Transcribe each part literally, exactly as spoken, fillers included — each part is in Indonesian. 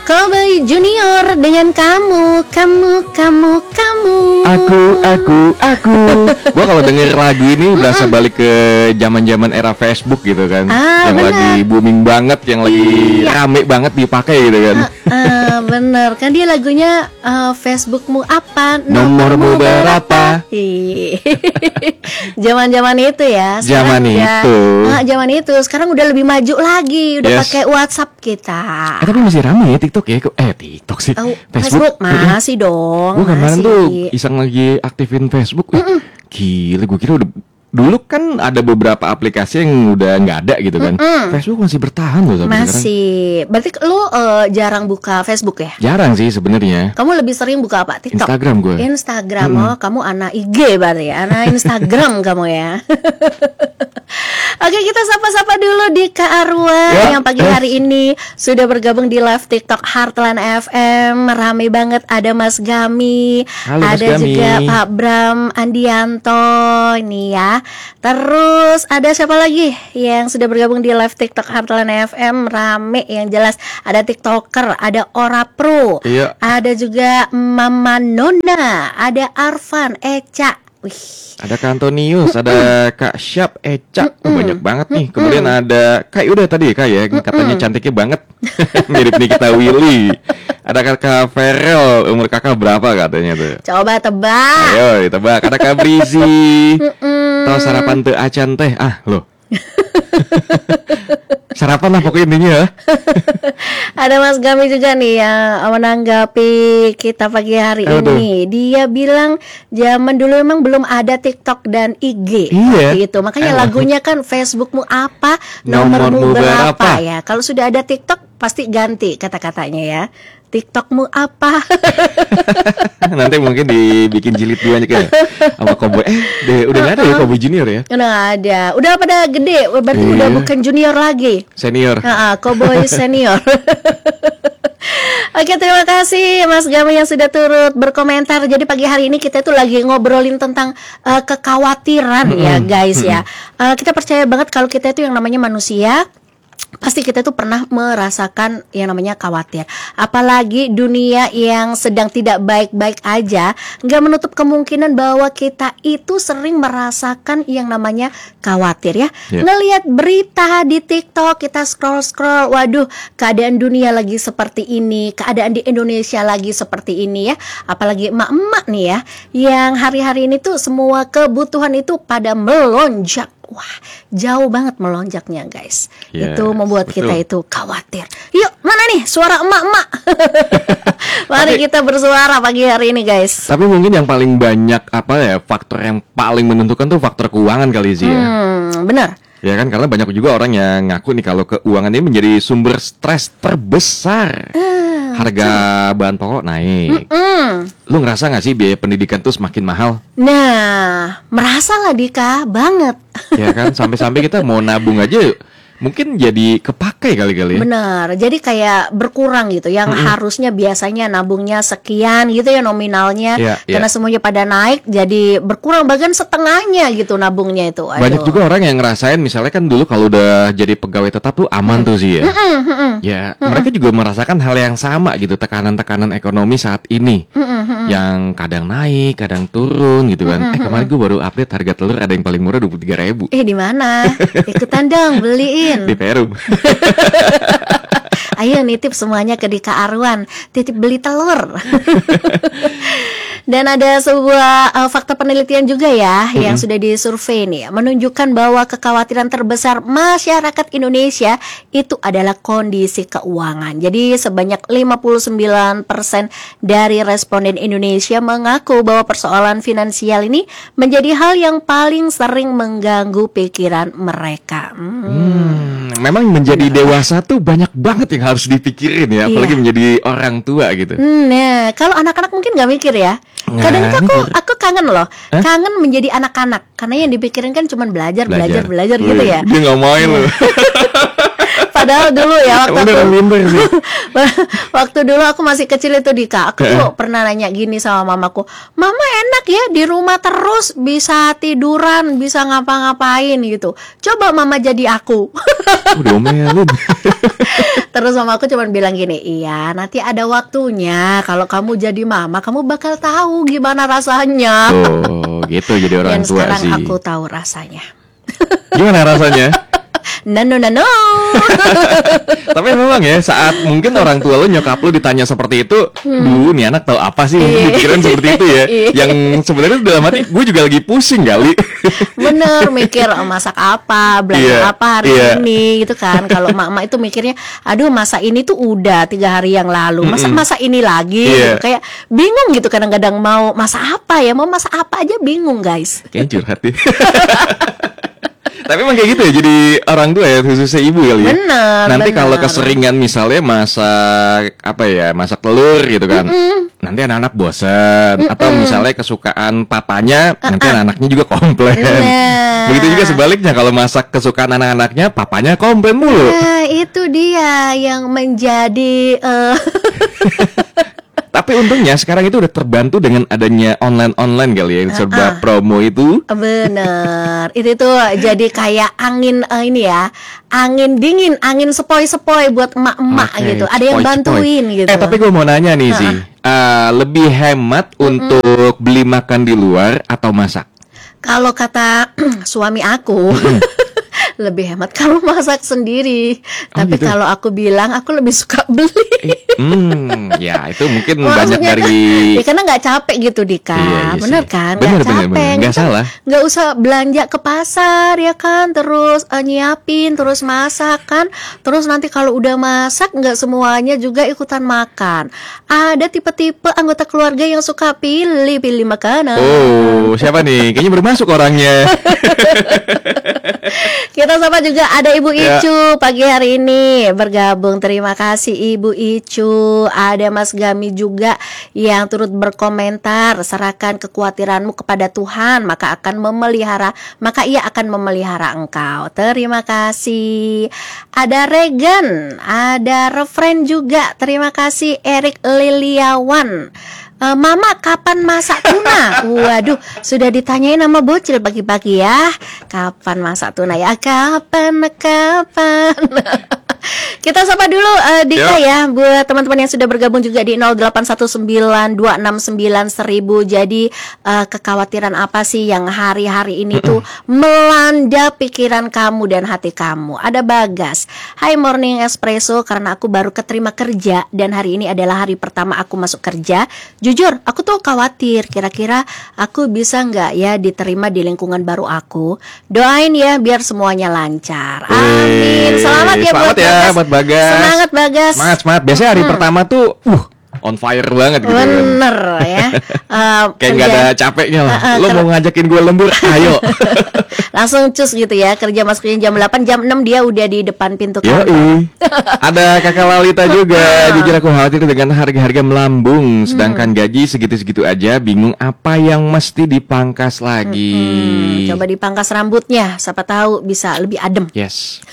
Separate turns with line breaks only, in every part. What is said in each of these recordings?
Cowboy Junior dengan kamu, kamu, kamu, kamu.
Aku, aku, aku. Gua kalau denger lagu ini berasa balik ke zaman-zaman era Facebook gitu kan.
Ah,
yang
bener.
lagi booming banget, yang lagi
Iya.
rame banget dipakai gitu kan.
Ah, ah, bener kan dia lagunya uh, Facebookmu apa,
Nomormu berapa?
Ih. Zaman-zaman itu ya.
Zaman
udah,
itu.
ah, zaman itu. Sekarang udah lebih maju lagi, udah
Yes.
pakai WhatsApp kita.
Eh tapi masih rame ya TikTok ya? Eh TikTok sih.
Oh,
Facebook.
Facebook masih dong.
Gue kemarin
masih.
tuh iseng lagi aktifin Facebook. Eh, gila, gue kira udah. Dulu kan ada beberapa aplikasi yang udah nggak ada gitu kan.
Mm-mm.
Facebook masih bertahan loh sampai sekarang.
Masih. Berarti lu uh, jarang buka Facebook ya?
Jarang sih sebenarnya.
Kamu lebih sering buka apa? TikTok?
Instagram gue.
Instagram.
Mm-mm.
Oh, kamu anak I G berarti ya. Anak Instagram kamu ya. Oke, kita sapa-sapa dulu di Kak Arwa
Ya,
yang pagi
eh.
hari ini sudah bergabung di live TikTok Heartland F M. Rame banget, ada Mas Gami,
Halo, Mas
ada
Gami.
juga Pak Bram Andianto ini ya. Terus ada siapa lagi yang sudah bergabung di live TikTok Heartland F M? Rame yang jelas. Ada TikToker, ada Ora Pro,
Iya.
ada juga Mama Nona, ada Arfan, Eca. Wih.
Ada Kak Antonius, ada Kak Syap, Eca, oh, banyak banget nih. Kemudian ada Kak udah tadi ya Kak ya, katanya cantiknya banget, mirip Nikita Willy. Ada Kakak Ferel, umur kakak berapa katanya tuh?
Coba tebak.
Ayo ditebak. Ada Kak Brizi. Tahu sarapan teu acan teh? Ah loh. Sarapan lah pokoknya intinya ya.
Ada Mas Gami juga nih yang menanggapi kita pagi hari
Aduh.
ini. Dia bilang zaman dulu emang belum ada TikTok dan I G.
Iya.
Gitu. Makanya
Emang.
lagunya kan Facebookmu apa,
Nomormu
nomormu berapa,
berapa.
ya. Kalau sudah ada TikTok pasti ganti kata-katanya ya. TikTokmu apa?
Nanti mungkin dibikin jilid dua aja kayak sama Cowboy. Eh, deh, udah nggak ada ya Cowboy Junior ya?
Udah ada. Udah pada gede. Berarti
Iya.
udah bukan junior lagi.
Senior.
Heeh, Cowboy senior. Oke, terima kasih Mas Gami yang sudah turut berkomentar. Jadi pagi hari ini kita tuh lagi ngobrolin tentang uh, kekhawatiran ya guys ya. Uh, kita percaya banget kalau kita itu yang namanya manusia, pasti kita tuh pernah merasakan yang namanya khawatir. Apalagi dunia yang sedang tidak baik-baik aja, nggak menutup kemungkinan bahwa kita itu sering merasakan yang namanya khawatir ya.
Yeah.
Ngelihat berita di TikTok, kita scroll-scroll, waduh, keadaan dunia lagi seperti ini, keadaan di Indonesia lagi seperti ini ya. Apalagi emak-emak nih ya, yang hari-hari ini tuh semua kebutuhan itu pada melonjak. Wah, jauh banget melonjaknya guys.
Yes,
Itu membuat
betul.
kita itu khawatir. Yuk, mana nih suara emak-emak? Mari
Tapi-
kita bersuara pagi hari ini guys.
Tapi mungkin yang paling banyak apa ya, faktor yang paling menentukan tuh faktor keuangan kali sih ya.
Hmm, benar.
Ya kan, karena banyak juga orang yang ngaku nih kalau keuangan ini menjadi sumber stres terbesar. Harga bahan pokok naik.
Hmm.
Lu ngerasa gak sih biaya pendidikan tuh semakin mahal?
Nah, merasa lah Dika, banget.
Ya kan, sampai-sampai kita mau nabung aja mungkin jadi kepakai kali-kali ya.
Benar, jadi kayak berkurang gitu. Yang harusnya biasanya nabungnya sekian gitu ya nominalnya,
Iya,
karena
iya.
semuanya pada naik, jadi berkurang bahkan setengahnya gitu nabungnya itu. Aduh.
Banyak juga orang yang ngerasain misalnya kan dulu kalau udah jadi pegawai tetap tuh aman tuh sih ya. Ya, mereka juga merasakan hal yang sama gitu, tekanan-tekanan ekonomi saat ini. Yang kadang naik, kadang turun gitu kan. Eh kemarin gue baru update harga telur ada yang paling murah dua puluh tiga ribu
Eh di mana? Ikutan dong beliin.
di Perum.
Ayo nitip semuanya ke Dika Arwan, titip beli telur. Dan ada sebuah uh, fakta penelitian juga ya mm-hmm. yang sudah disurvei nih, menunjukkan bahwa kekhawatiran terbesar masyarakat Indonesia itu adalah kondisi keuangan. Jadi sebanyak lima puluh sembilan persen dari responden Indonesia mengaku bahwa persoalan finansial ini menjadi hal yang paling sering mengganggu pikiran mereka. Hmm.
Hmm, memang menjadi dewasa tuh banyak banget yang harus dipikirin ya, apalagi
Iya.
menjadi orang tua gitu.
Nah, kalau anak-anak mungkin nggak mikir ya. Kadang
Nggak
aku
mikir.
aku kangen loh,
Hah?
kangen menjadi anak-anak karena yang dipikirin kan cuma belajar, belajar, belajar gitu
Wih,
ya.
dia nggak main loh.
Padahal dulu ya waktu
Bener,
aku
minder sih.
waktu dulu aku masih kecil itu Dika, aku tuh pernah nanya gini sama mamaku, mama enak ya di rumah terus, bisa tiduran, bisa ngapa-ngapain gitu. Coba mama jadi aku.
Udah omelin.
Terus mama aku cuma bilang gini, iya nanti ada waktunya. Kalau kamu jadi mama, kamu bakal tahu gimana rasanya.
Oh, gitu jadi orang
Dan
tua
sekarang
sih.
aku tahu rasanya.
Gimana rasanya?
No no no no.
Tapi memang ya saat mungkin orang tua lo nyokap lo ditanya seperti itu, dulu nih anak tahu apa sih?
Iya.
Pikiran seperti itu ya.
Iya.
Yang sebenarnya dalam hati gue juga lagi pusing kali.
Bener, mikir oh, masak apa, belanja
Iya,
apa hari
iya.
ini gitu kan. Kalau mak-mak itu mikirnya, aduh masa ini tuh udah tiga hari yang lalu, masa masa ini lagi
Iya.
gitu. Kayak bingung gitu kadang-kadang mau masak apa ya, mau masak apa aja bingung guys.
Kayaknya curhat ya. Tapi emang kayak gitu ya, jadi orang tua ya, khususnya ibu kali ya.
Bener,
Nanti
bener.
kalau keseringan misalnya masak apa ya, masak telur gitu kan, nanti anak-anak bosan. Atau misalnya kesukaan papanya, nanti anak-anaknya juga komplain.
Nah.
Begitu juga sebaliknya, kalau masak kesukaan anak-anaknya, papanya komplain mulu.
Nah, itu dia yang menjadi eh,
Tapi untungnya sekarang itu udah terbantu dengan adanya online-online kali ya, yang serba promo itu.
bener. Itu tuh jadi kayak angin eh, ini ya, angin dingin, angin sepoi-sepoi buat emak-emak
Oke,
gitu. Ada yang
cepoi-cepoi.
bantuin gitu.
Eh tapi gue mau nanya nih sih, eh, lebih hemat untuk beli makan di luar atau masak?
Kalau kata suami aku, lebih hemat kalau masak sendiri.
Oh,
Tapi
gitu?
kalau aku bilang, aku lebih suka beli.
Hmm, ya itu mungkin
Maksudnya
banyak dari.
kan, ya karena nggak capek gitu Dika,
Iya, iya sih.
bener kan?
Bener,
Nggak
bener,
capek,
bener. Nggak
Kita
salah.
nggak usah belanja ke pasar ya kan, terus eh, nyiapin, terus masak kan, terus nanti kalau udah masak nggak semuanya juga ikutan makan. Ada tipe-tipe anggota keluarga yang suka pilih-pilih makanan.
Oh, siapa nih? Kayaknya bermasuk orangnya.
Kita sama juga ada Ibu
Ya.
Icu pagi hari ini bergabung. Terima kasih Ibu Icu. Ada Mas Gami juga yang turut berkomentar. Serahkan kekhawatiranmu kepada Tuhan, maka akan memelihara, maka Ia akan memelihara engkau. Terima kasih. Ada Regan, ada Refren juga. Terima kasih Erik Liliawan. Eh, Mama kapan masak tuna? Waduh, sudah ditanyain sama bocil pagi-pagi ya. Kapan masak tuna ya? Kapan, kapan? Kita sapa dulu eh, Dika ya, buat teman-teman yang sudah bergabung juga di nol delapan satu sembilan dua enam sembilan seribu. Jadi eh, kekhawatiran apa sih yang hari-hari ini tuh melanda pikiran kamu dan hati kamu? Ada Bagas. Hai Morning Espresso, karena aku baru keterima kerja dan hari ini adalah hari pertama aku masuk kerja. Jujur, aku tuh khawatir kira-kira aku bisa nggak ya diterima di lingkungan baru aku. Doain ya biar semuanya lancar. Amin. Selamat ya
Selamat
buat
ya
Bagas.
buat Bagas.
Semangat Bagas.
Semangat, semangat. Biasanya hari pertama tuh uh on fire banget gitu kan.
Bener ya. Eh,
Kayak nggak
kerja-
ada capeknya lah.
Uh, uh,
Lo
ker-
mau ngajakin gue lembur, ayo.
Langsung cus gitu ya. Kerja masuknya jam delapan, jam enam dia udah di depan pintu kantor.
Yoi. Ada kakak Lalita juga. Jujur aku khawatir dengan harga-harga melambung, sedangkan gaji segitu-segitu aja. Bingung apa yang mesti dipangkas lagi.
Hmm, coba dipangkas rambutnya, siapa tahu bisa lebih adem.
Yes.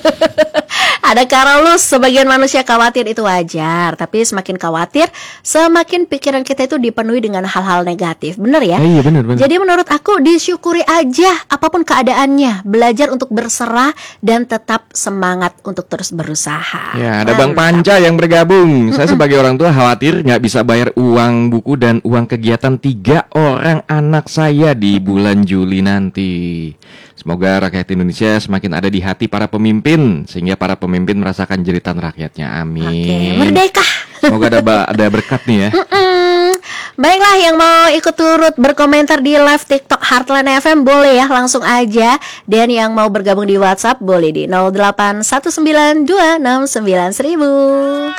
Ada Karolus, sebagian manusia khawatir itu wajar, tapi semakin khawatir, semakin pikiran kita itu dipenuhi dengan hal-hal negatif. Bener ya?
Eh, iya bener bener.
Jadi menurut aku disyukuri aja apapun keadaannya, belajar untuk berserah dan tetap semangat untuk terus berusaha.
Ya, ada
Mantap.
Bang Panca yang bergabung. Saya sebagai orang tua khawatir nggak bisa bayar uang buku dan uang kegiatan tiga orang anak saya di bulan Juli nanti. Semoga rakyat Indonesia semakin ada di hati para pemimpin, sehingga para pemimpin merasakan jeritan rakyatnya. Amin.
Oke, merdeka.
Semoga ada ba- ada berkat nih ya.
Mm, Baiklah, yang mau ikut turut berkomentar di live TikTok Heartland F M boleh ya, langsung aja. Dan yang mau bergabung di WhatsApp boleh di nol delapan satu sembilan dua enam sembilan seribu.